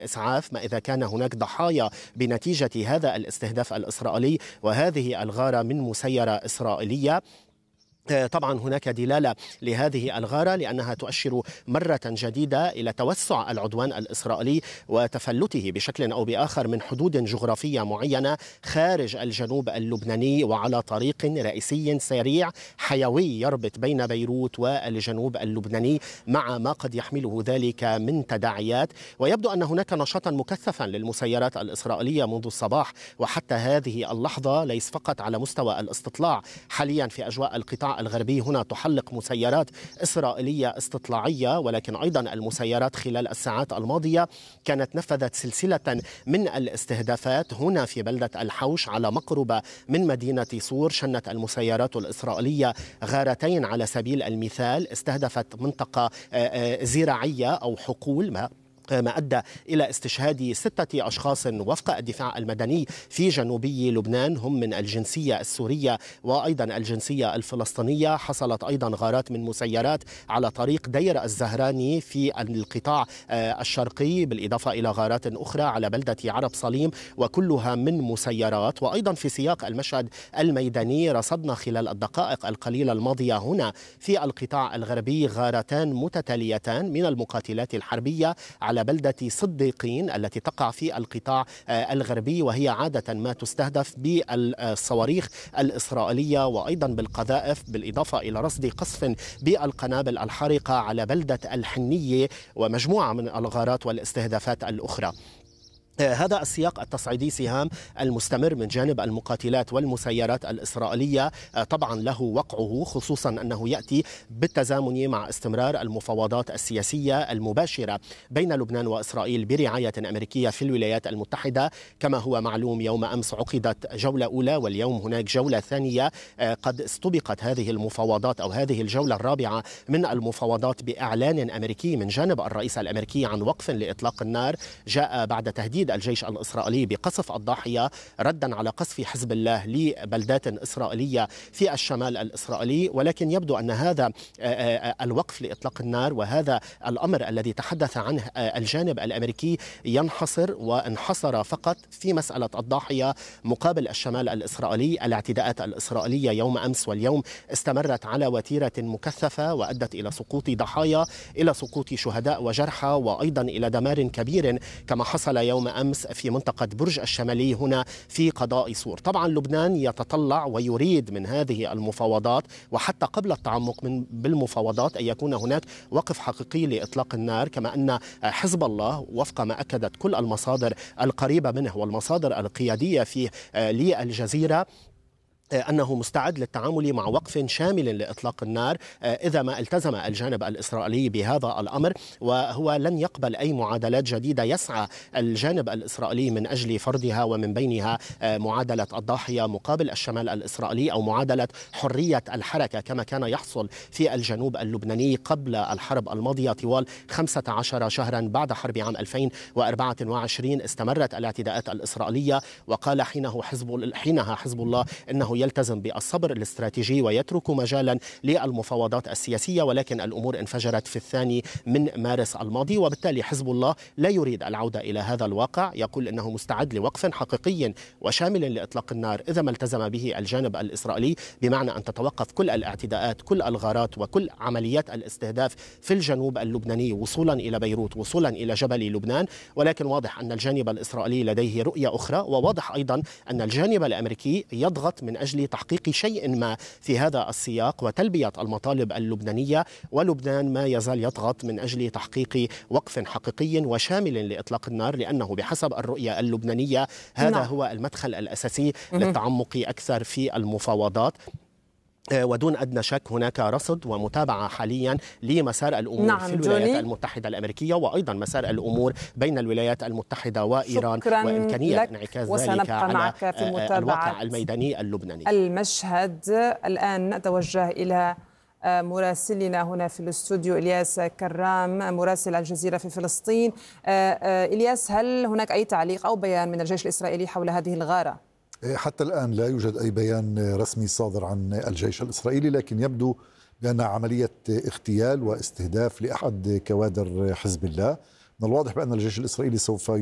إسعاف ما إذا كان هناك ضحايا بنتيجة هذا الاستهداف الإسرائيلي وهذه الغارة من مسيرة إسرائيلية. طبعا هناك دلالة لهذه الغارة لأنها تؤشر مرة جديدة إلى توسع العدوان الإسرائيلي وتفلته بشكل أو بآخر من حدود جغرافية معينة خارج الجنوب اللبناني وعلى طريق رئيسي سريع حيوي يربط بين بيروت والجنوب اللبناني مع ما قد يحمله ذلك من تداعيات. ويبدو أن هناك نشاطا مكثفا للمسيرات الإسرائيلية منذ الصباح وحتى هذه اللحظة، ليس فقط على مستوى الاستطلاع. حاليا في أجواء القطاع الغربي هنا تحلق مسيرات إسرائيلية استطلاعية، ولكن أيضا المسيرات خلال الساعات الماضية كانت نفذت سلسلة من الاستهدافات هنا في بلدة الحوش على مقربة من مدينة صور. شنت المسيرات الإسرائيلية غارتين على سبيل المثال، استهدفت منطقة زراعية أو حقول ما أدى إلى استشهاد 6 أشخاص وفق الدفاع المدني في جنوبي لبنان، هم من الجنسية السورية وأيضا الجنسية الفلسطينية. حصلت أيضا غارات من مسيرات على طريق دير الزهراني في القطاع الشرقي، بالإضافة إلى غارات أخرى على بلدة عرب صليم، وكلها من مسيرات. وأيضا في سياق المشهد الميداني رصدنا خلال الدقائق القليلة الماضية هنا في القطاع الغربي غارتان متتاليتان من المقاتلات الحربية على بلدة صديقين التي تقع في القطاع الغربي، وهي عادة ما تستهدف بالصواريخ الإسرائيلية وأيضا بالقذائف، بالإضافة إلى رصد قصف بالقنابل الحارقة على بلدة الحنية ومجموعة من الغارات والاستهدافات الأخرى. هذا السياق التصعيدي سهام المستمر من جانب المقاتلات والمسيرات الإسرائيلية طبعا له وقعه، خصوصا أنه يأتي بالتزامن مع استمرار المفاوضات السياسية المباشرة بين لبنان وإسرائيل برعاية أمريكية في الولايات المتحدة. كما هو معلوم يوم أمس عقدت جولة أولى واليوم هناك جولة ثانية. قد استبقت هذه المفاوضات أو هذه الجولة الرابعة من المفاوضات بإعلان أمريكي من جانب الرئيس الأمريكي عن وقف لإطلاق النار، جاء بعد تهديد الجيش الإسرائيلي بقصف الضاحية ردا على قصف حزب الله لبلدات إسرائيلية في الشمال الإسرائيلي. ولكن يبدو أن هذا الوقف لإطلاق النار وهذا الأمر الذي تحدث عنه الجانب الأمريكي ينحصر وانحصر فقط في مسألة الضاحية مقابل الشمال الإسرائيلي. الاعتداءات الإسرائيلية يوم أمس واليوم استمرت على وتيرة مكثفة وأدت إلى سقوط ضحايا، إلى سقوط شهداء وجرحى، وأيضا إلى دمار كبير كما حصل يوم أمس في منطقة برج الشمالي هنا في قضاء صور. طبعا لبنان يتطلع ويريد من هذه المفاوضات وحتى قبل التعمق بالمفاوضات أن يكون هناك وقف حقيقي لإطلاق النار، كما أن حزب الله وفق ما أكدت كل المصادر القريبة منه والمصادر القيادية فيه للجزيرة أنه مستعد للتعامل مع وقف شامل لإطلاق النار إذا ما التزم الجانب الإسرائيلي بهذا الأمر، وهو لن يقبل أي معادلات جديدة يسعى الجانب الإسرائيلي من أجل فرضها، ومن بينها معادلة الضاحية مقابل الشمال الإسرائيلي أو معادلة حرية الحركة كما كان يحصل في الجنوب اللبناني قبل الحرب الماضية طوال 15 شهرا بعد حرب عام 2024. استمرت الاعتداءات الإسرائيلية وقال حينها حزب الله إنه يلتزم بالصبر الاستراتيجي ويترك مجالا للمفاوضات السياسية، ولكن الأمور انفجرت في 2 من مارس الماضي، وبالتالي حزب الله لا يريد العودة إلى هذا الواقع. يقول إنه مستعد لوقف حقيقي وشامل لإطلاق النار إذا ما التزم به الجانب الإسرائيلي، بمعنى أن تتوقف كل الاعتداءات، كل الغارات، وكل عمليات الاستهداف في الجنوب اللبناني وصولا إلى بيروت، وصولا إلى جبل لبنان. ولكن واضح أن الجانب الإسرائيلي لديه رؤية أخرى، وواضح أيضا أن الجانب الأمريكي يضغط من أجل تحقيق شيء ما في هذا السياق وتلبية المطالب اللبنانية، ولبنان ما يزال يضغط من أجل تحقيق وقف حقيقي وشامل لإطلاق النار، لأنه بحسب الرؤية اللبنانية هذا هو المدخل الأساسي للتعمق أكثر في المفاوضات. ودون أدنى شك هناك رصد ومتابعة حاليا لمسار الأمور في الولايات المتحدة الأمريكية، وأيضا مسار الأمور بين الولايات المتحدة وإيران، وإمكانية انعكاس ذلك على الواقع الميداني اللبناني. المشهد الآن نتوجه إلى مراسلنا هنا في الاستوديو إلياس كرام مراسل الجزيرة في فلسطين. إلياس، هل هناك أي تعليق أو بيان من الجيش الإسرائيلي حول هذه الغارة؟ حتى الآن لا يوجد أي بيان رسمي صادر عن الجيش الإسرائيلي، لكن يبدو بأن عملية اغتيال واستهداف لأحد كوادر حزب الله من الواضح بأن الجيش الإسرائيلي سوف